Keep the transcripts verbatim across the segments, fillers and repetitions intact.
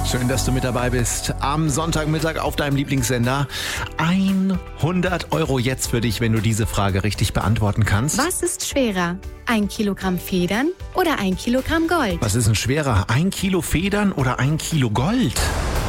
Schön, dass du mit dabei bist. Am Sonntagmittag auf deinem Lieblingssender. hundert Euro jetzt für dich, wenn du diese Frage richtig beantworten kannst. Was ist schwerer? Ein Kilogramm Federn oder ein Kilogramm Gold? Was ist denn schwerer? Ein Kilo Federn oder ein Kilo Gold?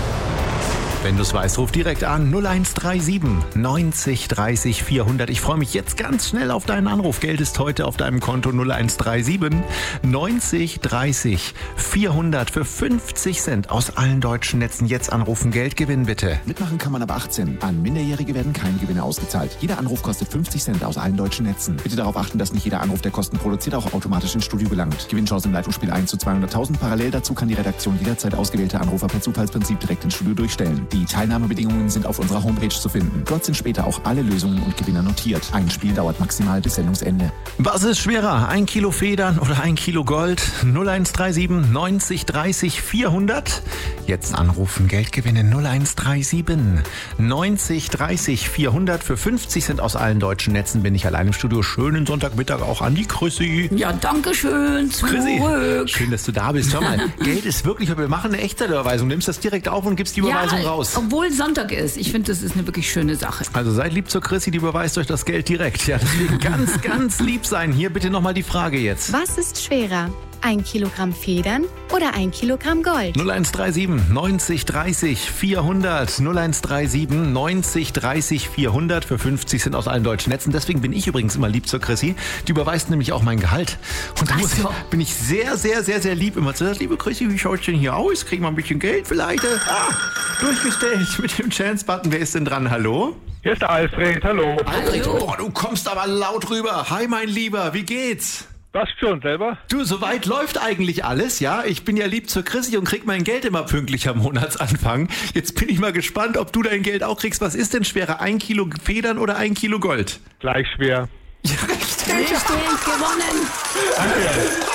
Wenn du es weißt, ruf direkt an null eins drei sieben neunzig dreißig vierhundert. Ich freue mich jetzt ganz schnell auf deinen Anruf. Geld ist heute auf deinem Konto null eins drei sieben neunzig dreißig vierhundert für fünfzig Cent aus allen deutschen Netzen. Jetzt anrufen, Geld gewinnen bitte. Mitmachen kann man ab achtzehn. An Minderjährige werden keine Gewinne ausgezahlt. Jeder Anruf kostet fünfzig Cent aus allen deutschen Netzen. Bitte darauf achten, dass nicht jeder Anruf, der Kosten produziert, auch automatisch ins Studio gelangt. Gewinnchance im Leitungsspiel eins zu zweihunderttausend. Parallel dazu kann die Redaktion jederzeit ausgewählte Anrufer per Zufallsprinzip direkt ins Studio durchstellen. Die Teilnahmebedingungen sind auf unserer Homepage zu finden. Dort sind später auch alle Lösungen und Gewinner notiert. Ein Spiel dauert maximal bis Sendungsende. Was ist schwerer? Ein Kilo Federn oder ein Kilo Gold? null eins drei sieben neunzig dreißig vierhundert. Jetzt anrufen, Geld gewinnen null eins drei sieben neunzig dreißig vierhundert. Für fünfzig Cent aus allen deutschen Netzen bin ich allein im Studio. Schönen Sonntagmittag auch an die Chrissy. Ja, danke schön. Zurück. Chrissy, schön, dass du da bist. Schau mal, Geld ist wirklich, wir machen eine Echtzeitüberweisung. Nimmst das direkt auf und gibst die Überweisung ja, raus. Obwohl Sonntag ist. Ich finde, das ist eine wirklich schöne Sache. Also seid lieb zur Chrissy, die überweist euch das Geld direkt. Ja, deswegen ganz, ganz lieb sein. Hier bitte nochmal die Frage jetzt. Was ist schwerer? Ein Kilogramm Federn oder ein Kilogramm Gold? null eins drei sieben neunzig dreißig vierhundert. null eins drei sieben neunzig dreißig vierhundert für fünfzig Cent aus allen deutschen Netzen. Deswegen bin ich übrigens immer lieb zur Chrissy. Die überweist nämlich auch mein Gehalt. Und da muss ich, bin ich sehr, sehr, sehr, sehr lieb immer zu sagen, liebe Chrissy, wie schaut's denn hier aus? Kriegen wir ein bisschen Geld vielleicht? Ah, durchgestellt mit dem Chance-Button. Wer ist denn dran? Hallo? Hier ist der Alfred, hallo. Alfred, boah, du kommst aber laut rüber. Hi, mein Lieber, wie geht's? Was schon, selber? Du, soweit läuft eigentlich alles, ja? Ich bin ja lieb zur Chrissy und krieg mein Geld immer pünktlich am Monatsanfang. Jetzt bin ich mal gespannt, ob du dein Geld auch kriegst. Was ist denn schwerer, ein Kilo Federn oder ein Kilo Gold? Gleich schwer. Ja, richtig. Richtig, gewonnen. Danke.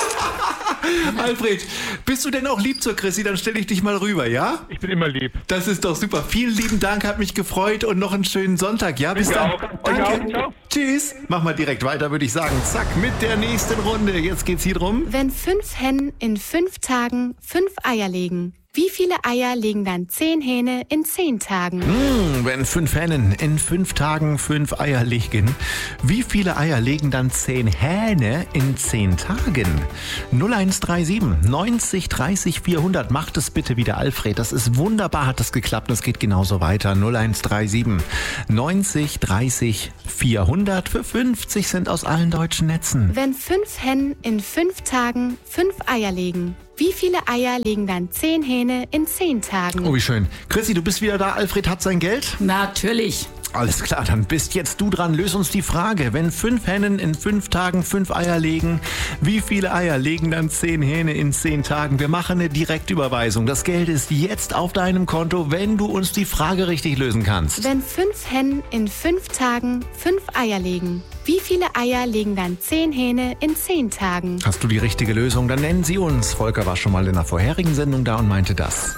Alfred, bist du denn auch lieb zur Chrissy? Dann stelle ich dich mal rüber, ja? Ich bin immer lieb. Das ist doch super. Vielen lieben Dank, hat mich gefreut und noch einen schönen Sonntag, ja? Bis ich dann. Auch. Danke. Auch. Ciao. Tschüss. Mach mal direkt weiter, würde ich sagen. Zack, mit der nächsten Runde. Jetzt geht's hier drum. Wenn fünf Hennen in fünf Tagen fünf Eier legen, wie viele Eier legen dann zehn Hähne in zehn Tagen? Hm, wenn fünf Hennen in fünf Tagen fünf Eier legen, wie viele Eier legen dann zehn Hähne in zehn Tagen? null eins drei sieben neunzig dreißig vierhundert. Macht es bitte wieder, Alfred. Das ist wunderbar, hat das geklappt. Das geht genauso weiter. null eins drei sieben neunzig dreißig vierhundert für fünfzig Cent aus allen deutschen Netzen. Wenn fünf Hennen in fünf Tagen fünf Eier legen, wie viele Eier legen dann zehn Hähne in zehn Tagen? Oh, wie schön. Chrissy, du bist wieder da. Alfred hat sein Geld? Natürlich. Alles klar, dann bist jetzt du dran. Löse uns die Frage. Wenn fünf Hennen in fünf Tagen fünf Eier legen, wie viele Eier legen dann zehn Hähne in zehn Tagen? Wir machen eine Direktüberweisung. Das Geld ist jetzt auf deinem Konto, wenn du uns die Frage richtig lösen kannst. Wenn fünf Hennen in fünf Tagen fünf Eier legen, wie viele Eier legen dann zehn Hähne in zehn Tagen? Hast du die richtige Lösung, dann nennen sie uns. Volker war schon mal in der vorherigen Sendung da und meinte das.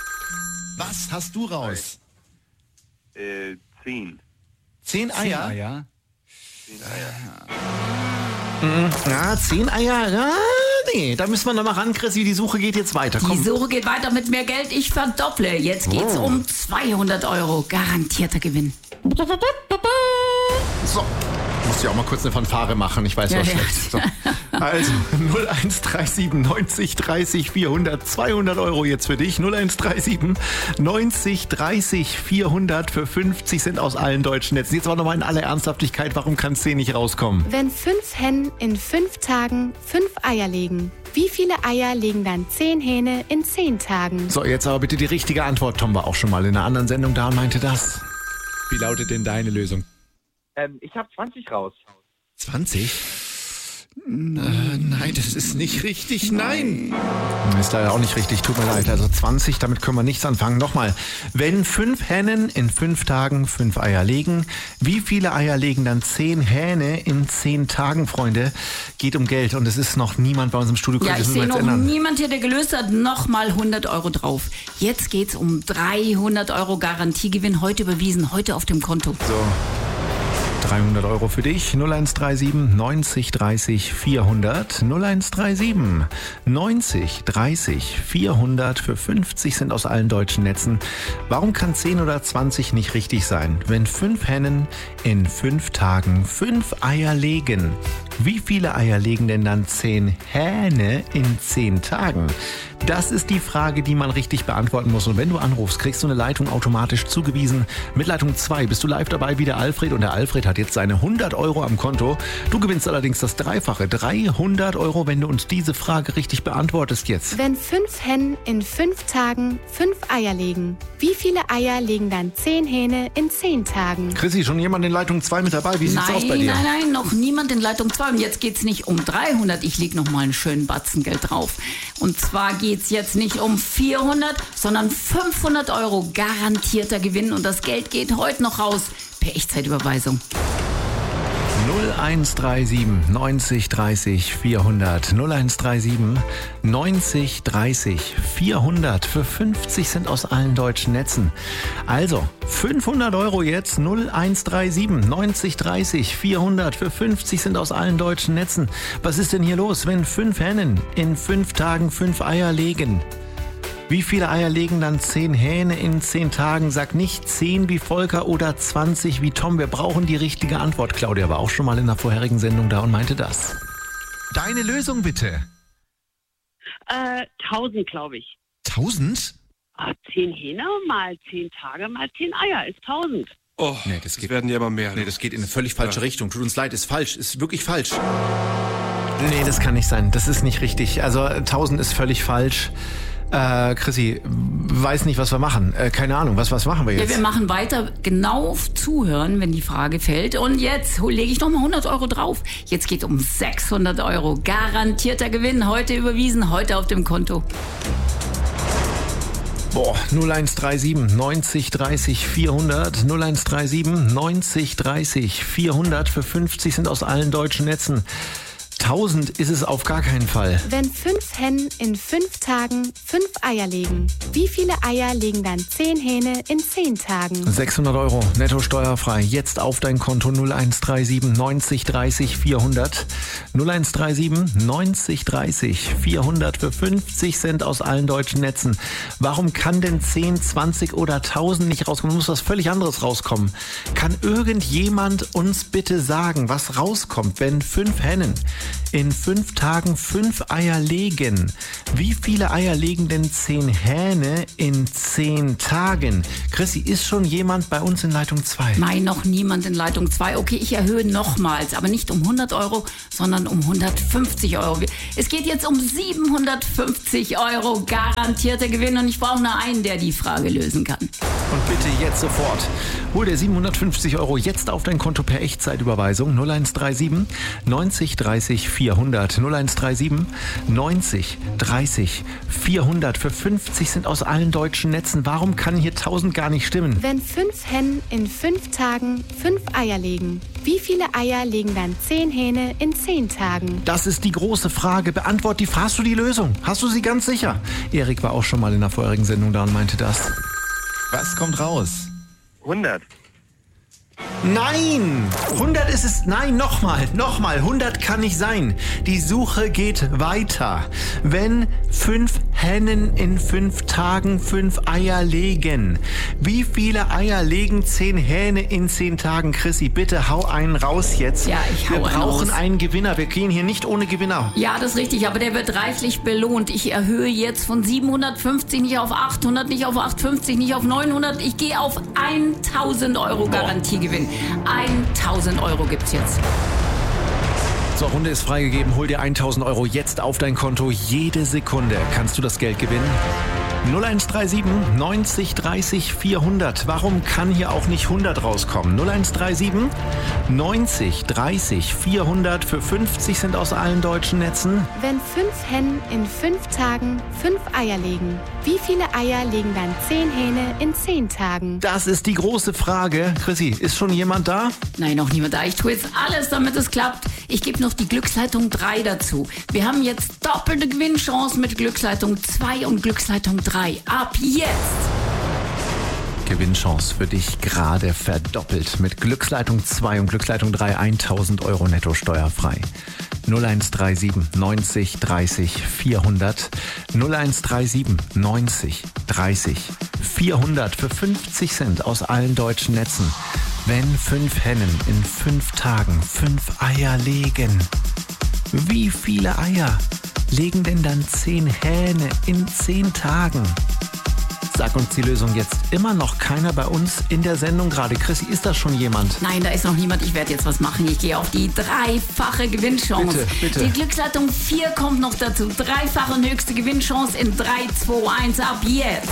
Was hast du raus? Äh, zehn. Zehn Eier? Zehn Eier. Zehn Eier. Mhm. Ja, zehn Eier. Ja, nee, da müssen wir noch mal ran, Chrissy. Die Suche geht jetzt weiter. Komm. Die Suche geht weiter mit mehr Geld. Ich verdopple. Jetzt geht's Oh. um zweihundert Euro. Garantierter Gewinn. So, musst ja auch mal kurz eine Fanfare machen. Ich weiß, Ja, was ja. schlecht. So. Also null eins drei sieben neunzig dreißig vierhundert. zweihundert Euro jetzt für dich. null eins drei sieben neunzig dreißig vierhundert für fünfzig Cent aus allen deutschen Netzen. Jetzt aber nochmal in aller Ernsthaftigkeit. Warum kann zehn nicht rauskommen? Wenn fünf Hennen in fünf Tagen fünf Eier legen, wie viele Eier legen dann zehn Hähne in zehn Tagen? So, jetzt aber bitte die richtige Antwort. Tom war auch schon mal in einer anderen Sendung da und meinte das. Wie lautet denn deine Lösung? Ähm, ich habe zwanzig raus. zwanzig? Äh, nein, das ist nicht richtig. Nein. Ist leider auch nicht richtig. Tut mir leid. Also zwanzig, damit können wir nichts anfangen. Nochmal. Wenn fünf Hennen in fünf Tagen fünf Eier legen, wie viele Eier legen dann zehn Hähne in zehn Tagen, Freunde? Geht um Geld und es ist noch niemand bei uns im Studio. Ja, Das ich müssen wir sehe jetzt noch ändern. niemand hier, der gelöst hat. Nochmal hundert Euro drauf. Jetzt geht's um dreihundert Euro Garantiegewinn. Heute überwiesen, heute auf dem Konto. So. dreihundert Euro für dich. null eins drei sieben neunzig dreißig vierhundert. null eins drei sieben neunzig dreißig vierhundert. Für fünfzig sind aus allen deutschen Netzen. Warum kann zehn oder zwanzig nicht richtig sein, wenn fünf Hennen in fünf Tagen fünf Eier legen? Wie viele Eier legen denn dann zehn Hähne in zehn Tagen? Das ist die Frage, die man richtig beantworten muss. Und wenn du anrufst, kriegst du eine Leitung automatisch zugewiesen. Mit Leitung zwei bist du live dabei wie der Alfred. Und der Alfred hat jetzt seine hundert Euro am Konto. Du gewinnst allerdings das Dreifache. dreihundert Euro, wenn du uns diese Frage richtig beantwortest jetzt. Wenn fünf Hennen in fünf Tagen fünf Eier legen, wie viele Eier legen dann zehn Hähne in zehn Tagen? Chrissy, schon jemand in Leitung zwei mit dabei? Wie sieht's nein, aus bei dir? Nein, nein, noch niemand in Leitung zwei. Und jetzt geht's nicht um dreihundert. Ich leg noch mal einen schönen Batzen Geld drauf. Und zwar geht's jetzt nicht um vierhundert, sondern fünfhundert Euro garantierter Gewinn. Und das Geld geht heute noch raus per Echtzeitüberweisung. null eins drei sieben neunzig dreißig vierhundert. null eins drei sieben neunzig dreißig vierhundert. Für fünfzig sind aus allen deutschen Netzen. Also fünfhundert Euro jetzt. null eins drei sieben neunzig dreißig vierhundert. Für fünfzig sind aus allen deutschen Netzen. Was ist denn hier los, wenn fünf Hennen in fünf Tagen fünf Eier legen? Wie viele Eier legen dann zehn Hähne in zehn Tagen? Sag nicht zehn wie Volker oder zwanzig wie Tom. Wir brauchen die richtige Antwort. Claudia war auch schon mal in der vorherigen Sendung da und meinte das. Deine Lösung bitte. Äh, tausend, glaube ich. Tausend? Ah, zehn Hähne mal zehn Tage mal zehn Eier ist tausend. Oh, Nee, das das geht- werden ja immer mehr. Nee, das geht in eine völlig falsche Richtung. Tut uns leid, ist falsch. Ist wirklich falsch. Nee, das kann nicht sein. Das ist nicht richtig. Also tausend ist völlig falsch. Äh, Chrissy, weiß nicht, was wir machen. Äh, keine Ahnung, was, was machen wir Ja, jetzt? wir machen weiter genau zuhören, wenn die Frage fällt. Und jetzt lege ich noch mal hundert Euro drauf. Jetzt geht um sechshundert Euro. Garantierter Gewinn. Heute überwiesen, heute auf dem Konto. Boah, null eins drei sieben neunzig dreißig vierhundert. null eins drei sieben neunzig dreißig vierhundert. Für fünfzig sind aus allen deutschen Netzen. tausend ist es auf gar keinen Fall. Wenn fünf Hennen in fünf Tagen fünf Eier legen, wie viele Eier legen dann zehn Hähne in zehn Tagen? sechshundert Euro, netto steuerfrei. Jetzt auf dein Konto null eins drei sieben neunzig dreißig vierhundert. null eins drei sieben neunzig dreißig vierhundert. Für fünfzig Cent aus allen deutschen Netzen. Warum kann denn zehn, zwanzig oder tausend nicht rauskommen? Muss was völlig anderes rauskommen. Kann irgendjemand uns bitte sagen, was rauskommt, wenn fünf Hennen in fünf Tagen fünf Eier legen? Wie viele Eier legen denn zehn Hähne in zehn Tagen? Chrissy, ist schon jemand bei uns in Leitung zwei? Nein, noch niemand in Leitung zwei. Okay, ich erhöhe nochmals, aber nicht um hundert Euro, sondern um hundertfünfzig Euro. Es geht jetzt um siebenhundertfünfzig Euro garantierter Gewinn und ich brauche nur einen, der die Frage lösen kann. Und bitte jetzt sofort. Hol dir siebenhundertfünfzig Euro jetzt auf dein Konto per Echtzeitüberweisung. null eins drei sieben neunzig dreißig vierhundert. null eins drei sieben neunzig dreißig vierhundert. Für fünfzig sind aus allen deutschen Netzen. Warum kann hier tausend gar nicht stimmen? Wenn fünf Hennen in fünf Tagen fünf Eier legen, wie viele Eier legen dann zehn Hähne in zehn Tagen? Das ist die große Frage. Beantwort die. Hast du die Lösung? Hast du sie ganz sicher? Erik war auch schon mal in der vorherigen Sendung da und meinte das. Was kommt raus? hundert. Nein! hundert ist es. Nein, nochmal, nochmal. hundert kann nicht sein. Die Suche geht weiter. Wenn fünf Hennen in fünf Tagen fünf Eier legen, wie viele Eier legen zehn Hähne in zehn Tagen? Chrissy, bitte hau einen raus jetzt. Ja, ich hau Wir einen brauchen raus. einen Gewinner. Wir gehen hier nicht ohne Gewinner. Ja, das ist richtig, aber der wird reichlich belohnt. Ich erhöhe jetzt von siebenhundertfünfzig nicht auf achthundert, nicht auf achthundertfünfzig, nicht auf neunhundert. Ich gehe auf tausend Euro Garantiegewinn. tausend Euro gibt's jetzt. So, Runde ist freigegeben. Hol dir tausend Euro jetzt auf dein Konto. Jede Sekunde kannst du das Geld gewinnen. null eins drei sieben neunzig dreißig vierhundert. Warum kann hier auch nicht hundert rauskommen? null eins drei sieben neunzig dreißig vierhundert. Für fünfzig sind aus allen deutschen Netzen. Wenn fünf Hennen in fünf Tagen fünf Eier legen, wie viele Eier legen dann zehn Hähne in zehn Tagen? Das ist die große Frage. Chrissy, ist schon jemand da? Nein, noch niemand da. Ich tue jetzt alles, damit es klappt. Ich gebe noch die Glücksleitung drei dazu. Wir haben jetzt doppelte Gewinnchance mit Glücksleitung zwei und Glücksleitung drei. Ab jetzt! Gewinnchance für dich gerade verdoppelt. Mit Glücksleitung zwei und Glücksleitung drei tausend Euro netto steuerfrei. null eins drei sieben neunzig dreißig vierhundert. null eins drei sieben neunzig dreißig vierhundert für fünfzig Cent aus allen deutschen Netzen. Wenn fünf Hennen in fünf Tagen fünf Eier legen, wie viele Eier legen denn dann zehn Hähne in zehn Tagen? Sag uns die Lösung jetzt. Immer noch keiner bei uns in der Sendung gerade. Chrissy, ist das schon jemand? Nein, da ist noch niemand. Ich werde jetzt was machen. Ich gehe auf die dreifache Gewinnchance. Bitte, bitte. Die Glücksleitung vier kommt noch dazu. Dreifache und höchste Gewinnchance in drei, zwei, eins ab jetzt.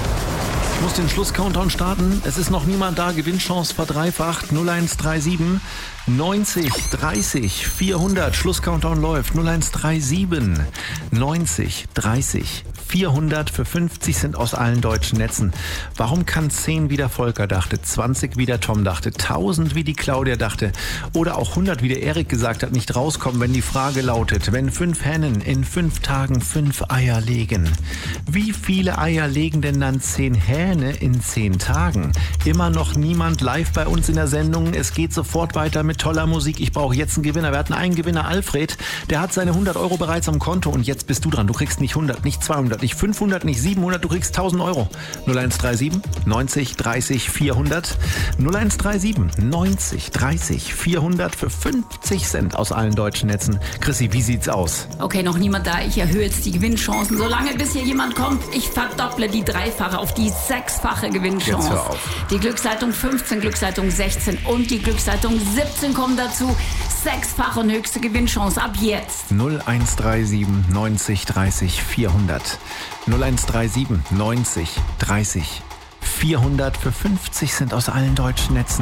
Ich muss den Schluss-Countdown starten. Es ist noch niemand da. Gewinnchance verdreifacht. null eins drei sieben neunzig dreißig vierhundert. Schluss-Countdown läuft. null eins drei sieben neunzig dreißig vierhundert für fünfzig Cent aus allen deutschen Netzen. Warum kann zehn wie der Volker dachte, zwanzig wie der Tom dachte, tausend wie die Claudia dachte oder auch hundert wie der Erik gesagt hat, nicht rauskommen, wenn die Frage lautet, wenn fünf Hennen in fünf Tagen fünf Eier legen, wie viele Eier legen denn dann zehn Hähne in zehn Tagen? Immer noch niemand live bei uns in der Sendung. Es geht sofort weiter mit toller Musik. Ich brauche jetzt einen Gewinner. Wir hatten einen Gewinner, Alfred, der hat seine hundert Euro bereits am Konto und jetzt bist du dran. Du kriegst nicht hundert, nicht zweihundert, nicht fünfhundert, nicht siebenhundert, du kriegst tausend Euro. null eins drei sieben neunzig dreißig vierhundert. null eins drei sieben neunzig dreißig vierhundert für fünfzig Cent aus allen deutschen Netzen. Chrissy, wie sieht's aus? Okay, noch niemand da. Ich erhöhe jetzt die Gewinnchancen. Solange bis hier jemand kommt, ich verdopple die dreifache auf die sechsfache Gewinnchance. Jetzt hör auf. Die Glücksleitung fünfzehn, Glücksleitung sechzehn und die Glücksleitung siebzehn kommen dazu. Sechsfache und höchste Gewinnchance ab jetzt. null eins drei sieben neunzig dreißig vierhundert. null eins drei sieben neunzig dreißig vierhundert für fünfzig Cent aus allen deutschen Netzen.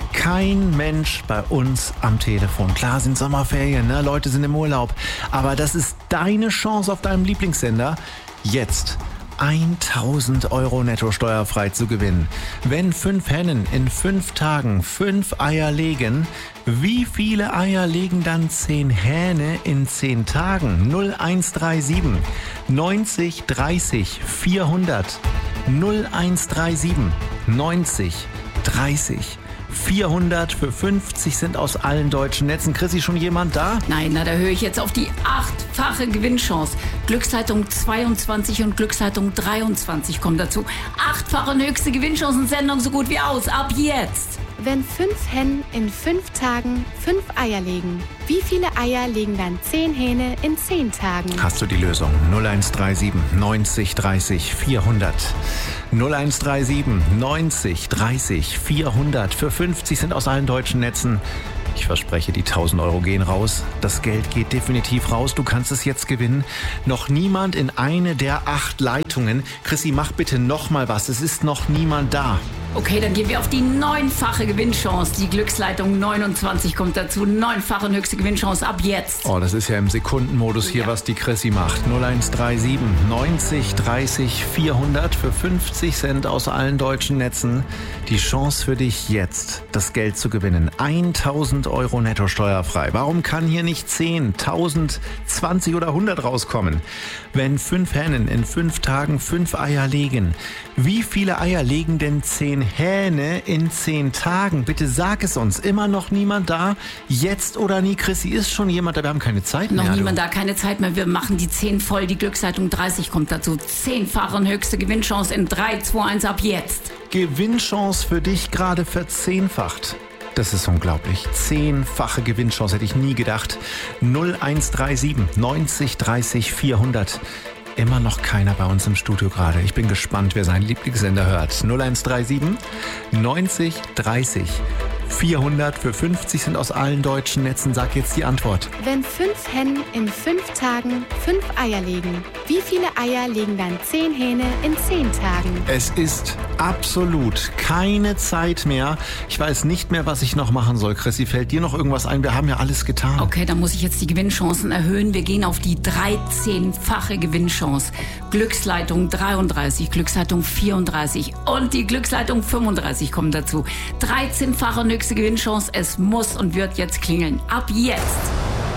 Kein Mensch bei uns am Telefon. Klar sind Sommerferien, ne? Leute sind im Urlaub. Aber das ist deine Chance auf deinem Lieblingssender. Jetzt tausend Euro netto steuerfrei zu gewinnen. Wenn fünf Hennen in fünf Tagen fünf Eier legen, wie viele Eier legen dann zehn Hähne in zehn Tagen? null eins drei sieben neunzig dreißig vierhundert. null eins drei sieben neunzig dreißig vierhundert für fünfzig Cent aus allen deutschen Netzen. Chrissy, schon jemand da? Nein, na, da höre ich jetzt auf die achtfache Gewinnchance. Glücksleitung zweiundzwanzig und Glücksleitung dreiundzwanzig kommen dazu. Achtfache und höchste Gewinnchancensendung so gut wie aus. Ab jetzt. Wenn fünf Hennen in fünf Tagen fünf Eier legen, wie viele Eier legen dann zehn Hähne in zehn Tagen? Hast du die Lösung? null eins drei sieben neunzig dreißig vierhundert. null eins drei sieben neunzig dreißig vierhundert für fünfzig Cent aus allen deutschen Netzen. Ich verspreche, die tausend Euro gehen raus. Das Geld geht definitiv raus. Du kannst es jetzt gewinnen. Noch niemand in eine der acht Leitungen. Chrissy, mach bitte noch mal was. Es ist noch niemand da. Okay, dann gehen wir auf die neunfache Gewinnchance. Die Glücksleitung neunundzwanzig kommt dazu. Neunfache und höchste Gewinnchance ab jetzt. Oh, das ist ja im Sekundenmodus hier, Ja. was die Chrissy macht. null eins drei sieben neunzig dreißig vierhundert für fünfzig Cent aus allen deutschen Netzen. Die Chance für dich jetzt, das Geld zu gewinnen. tausend Euro netto steuerfrei. Warum kann hier nicht zehn, tausend, zwanzig oder hundert rauskommen? Wenn fünf Hennen in fünf Tagen fünf Eier legen, wie viele Eier legen denn zehn Hähne in zehn Tagen? Bitte sag es uns. Immer noch niemand da? Jetzt oder nie? Chrissy, ist schon jemand da? Wir haben keine Zeit mehr. Noch du. niemand da, keine Zeit mehr. Wir machen die zehn voll. Die Glücksleitung dreißig kommt dazu. Zehnfache und höchste Gewinnchance in drei, zwei, eins ab jetzt. Gewinnchance für dich gerade verzehnfacht. Das ist unglaublich. Zehnfache Gewinnchance hätte ich nie gedacht. null eins drei sieben neunzig dreißig vierhundert. Immer noch keiner bei uns im Studio gerade. Ich bin gespannt, wer seinen Lieblingssender hört. null eins drei sieben neunzig dreißig vierhundert für fünfzig Cent aus allen deutschen Netzen. Sag jetzt die Antwort. Wenn fünf Hennen in fünf Tagen fünf Eier legen, wie viele Eier legen dann zehn Hähne in zehn Tagen? Es ist absolut keine Zeit mehr. Ich weiß nicht mehr, was ich noch machen soll. Chrissy, fällt dir noch irgendwas ein? Wir haben ja alles getan. Okay, dann muss ich jetzt die Gewinnchancen erhöhen. Wir gehen auf die dreizehnfache Gewinnchance. Glücksleitung dreiunddreißig, Glücksleitung vierunddreißig und die Glücksleitung fünfunddreißig kommen dazu. dreizehnfache und höchste Gewinnchance. Es muss und wird jetzt klingeln. Ab jetzt.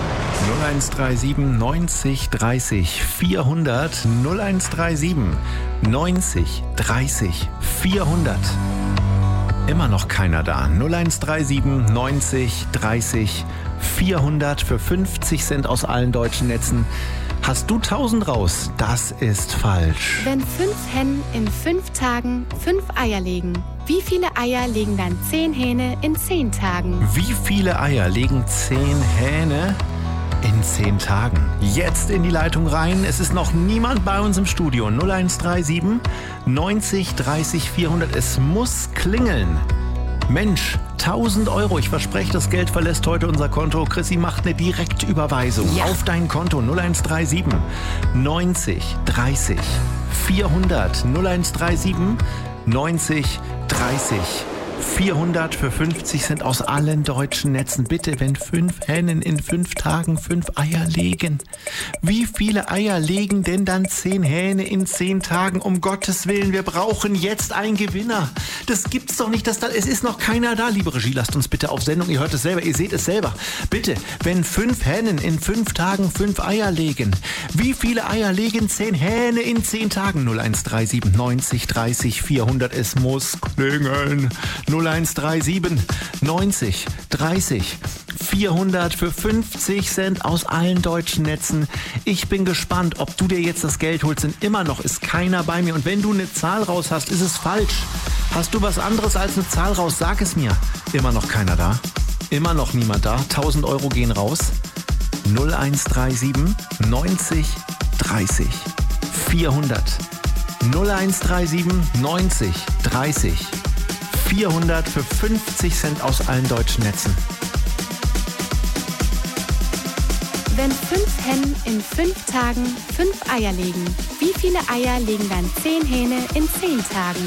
null eins drei sieben neunzig dreißig vierhundert. null eins drei sieben neunzig dreißig vierhundert. Immer noch keiner da. null eins drei sieben neunzig dreißig vierhundert für fünfzig Cent aus allen deutschen Netzen. Hast du tausend raus? Das ist falsch. Wenn fünf Hennen in fünf Tagen fünf Eier legen, wie viele Eier legen dann zehn Hähne in zehn Tagen? Wie viele Eier legen zehn Hähne in zehn Tagen? Jetzt in die Leitung rein. Es ist noch niemand bei uns im Studio. null eins drei sieben neunzig dreißig vierhundert. Es muss klingeln. Mensch, tausend Euro. Ich verspreche, das Geld verlässt heute unser Konto. Chrissy macht eine Direktüberweisung Ja. auf dein Konto. null eins drei sieben neunzig dreißig vierhundert. null eins drei sieben neunzig dreißig vierhundert für fünfzig Cent aus allen deutschen Netzen. Bitte, wenn fünf Hennen in fünf Tagen fünf Eier legen. Wie viele Eier legen denn dann zehn Hähne in zehn Tagen? Um Gottes Willen, wir brauchen jetzt einen Gewinner. Das gibt's doch nicht, dass da, es ist noch keiner da. Liebe Regie, lasst uns bitte auf Sendung. Ihr hört es selber, ihr seht es selber. Bitte, wenn fünf Hennen in fünf Tagen fünf Eier legen. Wie viele Eier legen zehn Hähne in zehn Tagen? null eins drei sieben neunzig dreißig vierhundert. Es muss klingeln. null eins drei sieben neunzig dreißig vierhundert für fünfzig Cent aus allen deutschen Netzen. Ich bin gespannt, ob du dir jetzt das Geld holst, denn immer noch ist keiner bei mir. Und wenn du eine Zahl raus hast, ist es falsch. Hast du was anderes als eine Zahl raus? Sag es mir. Immer noch keiner da. Immer noch niemand da. tausend Euro gehen raus. null eins drei sieben neunzig dreißig vierhundert. null eins drei sieben neunzig dreißig vierhundert für fünfzig Cent aus allen deutschen Netzen. Wenn fünf Hennen in fünf Tagen fünf Eier legen, wie viele Eier legen dann zehn Hähne in zehn Tagen?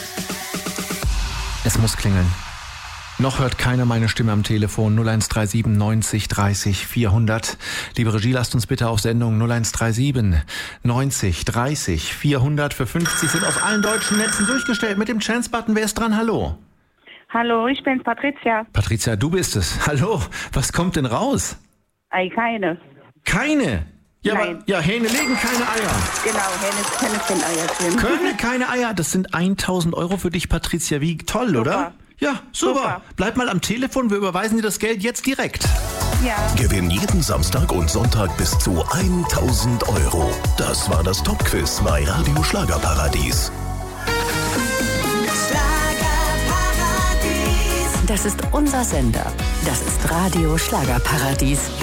Es muss klingeln. Noch hört keiner meine Stimme am Telefon. null eins drei sieben neunzig dreißig vierhundert. Liebe Regie, lasst uns bitte auf Sendung. null eins drei sieben neunzig dreißig vierhundert für fünfzig sind aus allen deutschen Netzen durchgestellt. Mit dem Chance-Button, wer ist dran? Hallo. Hallo, ich bin Patricia. Patricia, du bist es. Hallo, was kommt denn raus? Ei, keine. Keine? Ja, Nein. aber, ja, Hähne legen keine Eier. Genau, Henne, Henne sind Eier drin. Können keine Eier. Das sind tausend Euro für dich, Patricia. Wie toll, Super. oder? Ja, super. Super. Bleib mal am Telefon, wir überweisen dir das Geld jetzt direkt. Ja. Gewinn jeden Samstag und Sonntag bis zu tausend Euro. Das war das Top-Quiz bei Radio Schlagerparadies. Das ist unser Sender. Das ist Radio Schlagerparadies.